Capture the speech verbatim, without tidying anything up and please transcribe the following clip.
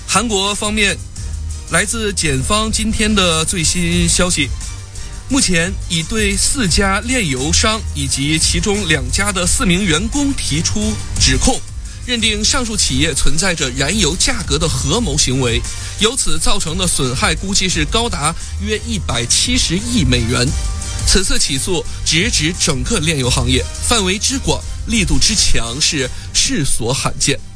韩国方面，来自检方今天的最新消息，目前已对四家炼油商以及其中两家的四名员工提出指控，认定上述企业存在着燃油价格的合谋行为，由此造成的损害估计是高达约一百七十亿美元。此次起诉直指整个炼油行业，范围之广，力度之强是世所罕见。